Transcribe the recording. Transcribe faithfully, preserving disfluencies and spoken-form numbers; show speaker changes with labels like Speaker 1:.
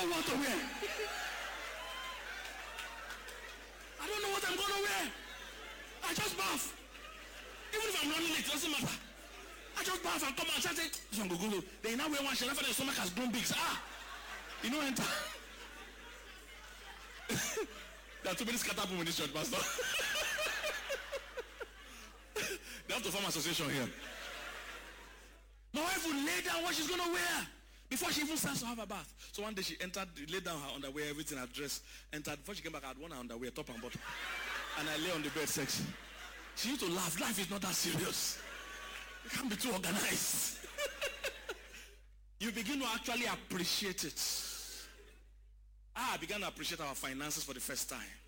Speaker 1: know what to wear. I don't know what I'm going to wear. I just bath. Even if I'm running late, it doesn't matter. I just bath and come out and say, this one go go. Then now wear one shirt after the stomach has grown big. Ah, you know, enter. There are too many scatter boom in this church, pastor. They have to form an association here. My wife will lay down what she's going to wear before she even starts to have a bath. So one day she entered, laid down her underwear, everything, her dress, entered. Before she came back, I had worn her underwear, top and bottom. And I lay on the bed section. She used to laugh. Life is not that serious. You can't be too organized. You begin to actually appreciate it. Ah, I began to appreciate our finances for the first time.